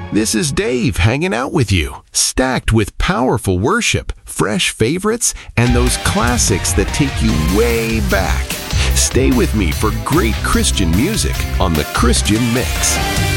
This is Dave hanging out with you, stacked with powerful worship, fresh favorites, and those classics that take you way back. Stay with me for great Christian music on The Christian Mix.